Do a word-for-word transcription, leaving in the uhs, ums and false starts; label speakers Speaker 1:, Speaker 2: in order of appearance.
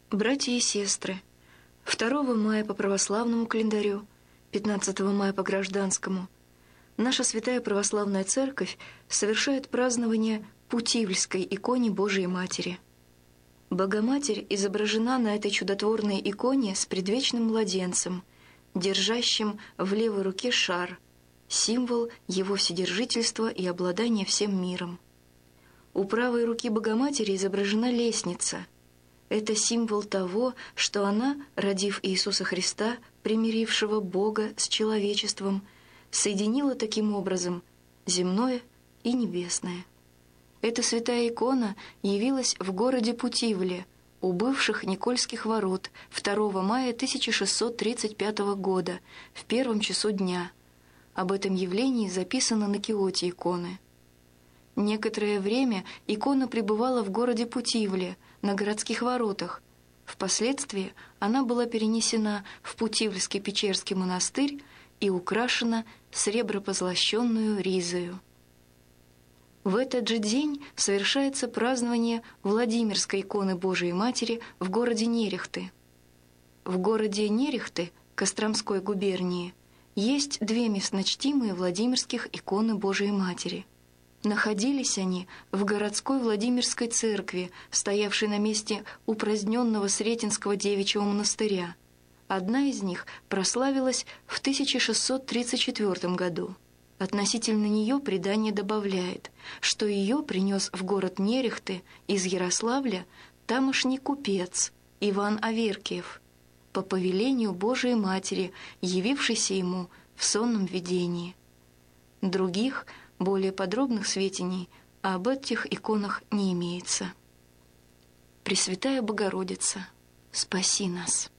Speaker 1: Братья и сестры, второго мая по православному календарю, пятнадцатого мая по гражданскому, наша Святая Православная Церковь совершает празднование Путивльской иконе Божией Матери. Богоматерь изображена на этой чудотворной иконе с предвечным младенцем, держащим в левой руке шар, символ его вседержительства и обладания всем миром. У правой руки Богоматери изображена лестница. Это символ того, что она, родив Иисуса Христа, примирившего Бога с человечеством, соединила таким образом земное и небесное. Эта святая икона явилась в городе Путивле, у бывших Никольских ворот, второго мая тысяча шестьсот тридцать пятого года, в первом часу дня. Об этом явлении записано на киоте иконы. Некоторое время икона пребывала в городе Путивле, на городских воротах. Впоследствии она была перенесена в Путивльский Печерский монастырь и украшена сребропозлощенную ризою. В этот же день совершается празднование Владимирской иконы Божией Матери в городе Нерехты. В городе Нерехты Костромской губернии есть две местночтимые Владимирских иконы Божией Матери. Находились они в городской Владимирской церкви, стоявшей на месте упраздненного Сретенского девичьего монастыря. Одна из них прославилась в тысяча шестьсот тридцать четвёртом году. Относительно нее предание добавляет, что ее принес в город Нерехты из Ярославля тамошний купец Иван Аверкиев по повелению Божией Матери, явившейся ему в сонном видении. Других, более подробных сведений об этих иконах не имеется. Пресвятая Богородица, спаси нас!